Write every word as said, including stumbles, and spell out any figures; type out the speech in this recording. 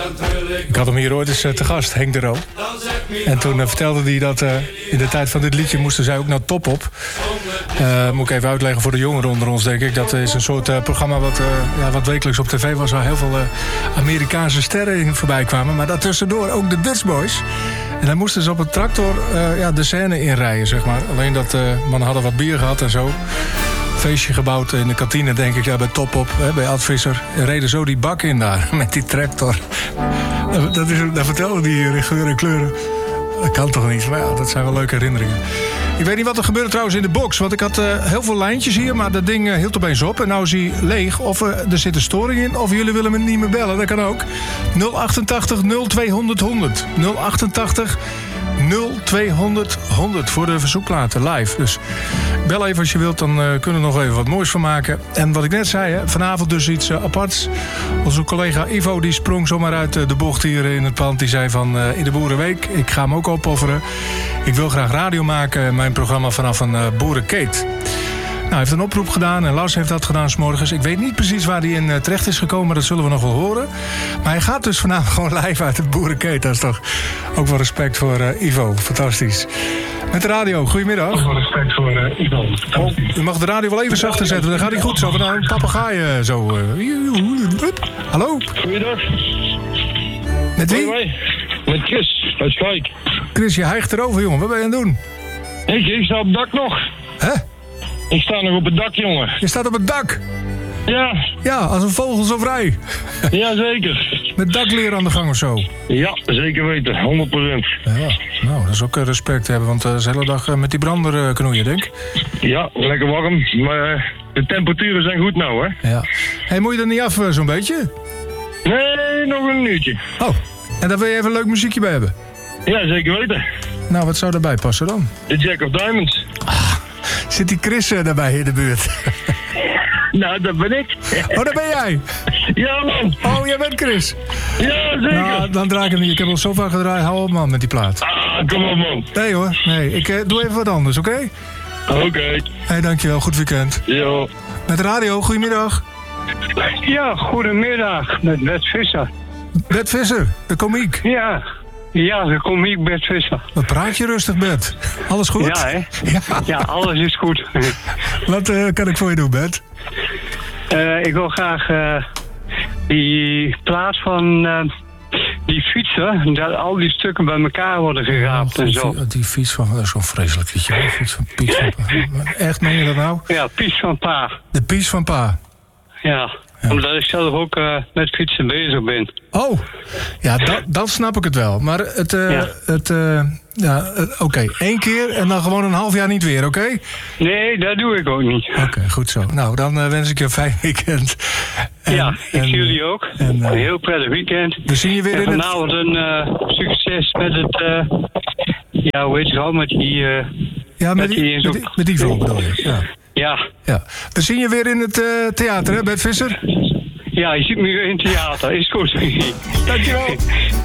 Ik had hem hier ooit eens uh, te gast, Henk de Roo. En toen uh, vertelde hij dat uh, in de tijd van dit liedje moesten zij ook naar Top Op. Uh, moet ik even uitleggen voor de jongeren onder ons, denk ik. Dat is een soort uh, programma wat, uh, ja, wat wekelijks op tv was... waar heel veel uh, Amerikaanse sterren in voorbij kwamen. Maar daartussendoor ook de Dutch Boys. En dan moesten ze op een tractor uh, ja, de scène inrijden, zeg maar. Alleen dat uh, mannen hadden wat bier gehad en zo. Feestje gebouwd in de kantine, denk ik, ja, bij Top Op, hè, bij Ad Visser. En reden zo die bak in daar, met die tractor. Dat, is, dat vertelde die hier in geur en kleuren. Dat kan toch niet, maar ja, dat zijn wel leuke herinneringen. Ik weet niet wat er gebeurde trouwens in de box. Want ik had uh, heel veel lijntjes hier, maar dat ding uh, hield opeens op. En nou is hij leeg. Of uh, er zit een storing in, of jullie willen me niet meer bellen. Dat kan ook. nul achtentachtig nul tweehonderd honderd. nul achtentachtig nul tweehonderd honderd voor de verzoekplaten live. Dus bel even als je wilt, dan uh, kunnen we nog even wat moois van maken. En wat ik net zei, hè, vanavond dus iets uh, aparts. Onze collega Ivo die sprong zomaar uit uh, de bocht hier in het pand. Die zei van uh, in de Boerenweek, ik ga hem ook opofferen. Ik wil graag radio maken, mijn programma vanaf een uh, boerenkeet. Nou, hij heeft een oproep gedaan en Lars heeft dat gedaan 's morgens. Ik weet niet precies waar hij in uh, terecht is gekomen, dat zullen we nog wel horen. Maar hij gaat dus vanavond gewoon live uit het boerenkeet. Dat is toch ook wel respect voor uh, Ivo. Fantastisch. Met de radio, goedemiddag. Ook wel respect voor uh, Ivo. Fantastisch. Oh, u mag de radio wel even zachter zetten, dan gaat hij goed. Zo van een papegaaien zo. Uh. Hallo? Goeiedag. Met wie? Hoi, met Chris uit Schaik. Chris, je hijgt erover, jongen. Wat ben je aan het doen? Ik, ik sta op het dak nog. Hè? Ik sta nog op het dak, jongen. Je staat op het dak? Ja. Ja, als een vogel zo vrij. Ja, zeker. Met dakleer aan de gang of zo? Ja, zeker weten. honderd procent. Ja, nou, dat is ook respect hebben, want dat is de hele dag met die brander knoeien, denk ik. Ja, lekker warm. Maar de temperaturen zijn goed nou, hè? Ja. Hé, moet je er niet af, zo'n beetje? Nee, nog een minuutje. Oh, en daar wil je even een leuk muziekje bij hebben? Ja, zeker weten. Nou, wat zou daarbij passen dan? De Jack of Diamonds. Ah, zit die Chris uh, daarbij in de buurt? Nou, dat ben ik. Oh, dat ben jij? Ja, man. Oh, jij bent Chris? Ja, zeker. Nou, dan draai ik hem niet. Ik heb al zo vaak gedraaid. Hou op, man, met die plaat. Ah, kom op, man. Nee, hoor. Nee, ik uh, doe even wat anders, oké? Okay? Oké. Okay. Hé, hey, dankjewel. Goed weekend. Jo. Met de radio, goedemiddag. Ja, goedemiddag. Met Bert Visser. Bert Visser, de komiek. Ja. Ja, de komiek Bert Visser. Wat praat je rustig, Bert? Alles goed? Ja, hè? Ja, ja, alles is goed. Wat uh, kan ik voor je doen, Bert? Uh, ik wil graag uh, die plaats van uh, die fietsen, dat al die stukken bij elkaar worden geraapt oh, en zo. Die, die fiets van, dat is zo'n vreselijk liedje. De fiets van Pies van Pa. Echt, meen je dat nou? Ja, Pies van Pa. De Pies van Pa. Ja. Ja. Omdat ik zelf ook uh, met fietsen bezig ben. Oh, ja, dat, dan snap ik het wel. Maar het, uh, ja, het uh, ja, uh, oké, okay. één keer en dan gewoon een half jaar niet weer, oké? Okay? Nee, dat doe ik ook niet. Oké, okay, goed zo. Nou, dan uh, wens ik je een fijn weekend. En, ja, ik en, zie jullie ook. En, uh, een heel prettig weekend. We zien je weer en in het... vanavond een uh, succes met het, uh, ja, hoe heet het al, met die... Uh, ja, met, met die, die, met die, met die vlog bedoel je, ja. Ja. ja. We zien je weer in het uh, theater, hè, Bert Visser? Ja, je ziet me weer in het theater. Is goed. Dankjewel.